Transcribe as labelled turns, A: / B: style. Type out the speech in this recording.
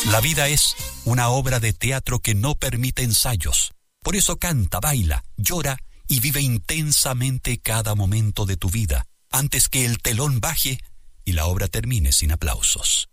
A: La vida es una obra de teatro que no permite ensayos. Por eso canta, baila, llora y vive intensamente cada momento de tu vida, antes que el telón baje y la obra termine sin aplausos.